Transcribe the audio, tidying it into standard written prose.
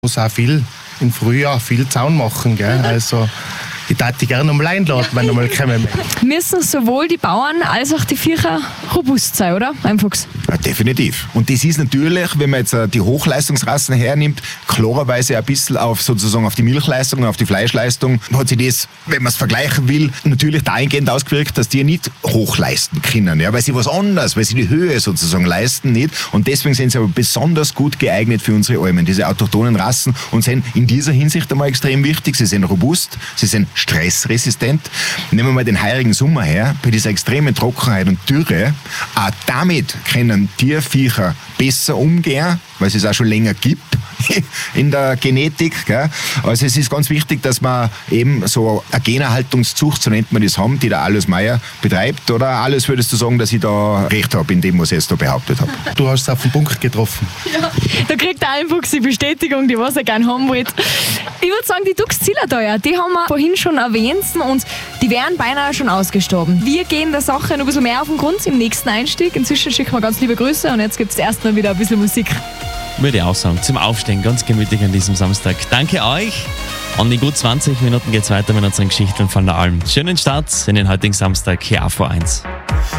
muss auch viel im Frühjahr viel Zaun machen, gell? Also ich würde gerne mal einladen, wenn wir mal kommen. Müssen sowohl die Bauern als auch die Viecher robust sein, oder? Einfachs. Ja, definitiv. Und das ist natürlich, wenn man jetzt die Hochleistungsrassen hernimmt, klarerweise ein bisschen auf sozusagen auf die Milchleistung, auf die Fleischleistung, hat sich das, wenn man es vergleichen will, natürlich dahingehend ausgewirkt, dass die nicht hochleisten können, ja, weil sie was anderes, weil sie die Höhe sozusagen leisten nicht. Und deswegen sind sie aber besonders gut geeignet für unsere Almen, diese autochthonen Rassen, und sind in dieser Hinsicht einmal extrem wichtig. Sie sind robust, sie sind stressresistent. Nehmen wir mal den heurigen Sommer her, bei dieser extremen Trockenheit und Dürre, auch damit können Tierviecher besser umgehen, weil es es auch schon länger gibt in der Genetik. Gell? Also es ist ganz wichtig, dass man eben so eine Generhaltungszucht, so nennt man das, haben, die der Alois Meyer betreibt. Oder alles würdest du sagen, dass ich da recht habe in dem, was ich jetzt da behauptet habe? Du hast es auf den Punkt getroffen. Ja, da kriegt er einfach die Bestätigung, die was er gerne haben wollte. Ich würde sagen, die Dachszillerteuer, die haben wir vorhin schon erwähnt und die wären beinahe schon ausgestorben. Wir gehen der Sache noch ein bisschen mehr auf den Grund im nächsten Einstieg. Inzwischen schicken wir ganz liebe Grüße und jetzt gibt es erstmal wieder ein bisschen Musik. Würde ich auch sagen, zum Aufstehen, ganz gemütlich an diesem Samstag. Danke euch. Und in gut 20 Minuten geht es weiter mit unseren Geschichten von der Alm. Schönen Start in den heutigen Samstag hier auf V1.